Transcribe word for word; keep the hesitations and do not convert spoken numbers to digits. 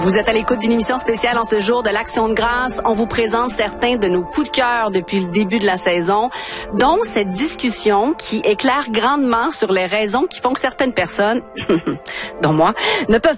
Vous êtes à l'écoute d'une émission spéciale en ce jour de l'Action de grâce. On vous présente certains de nos coups de cœur depuis le début de la saison, dont cette discussion qui éclaire grandement sur les raisons qui font que certaines personnes, dont moi, ne peuvent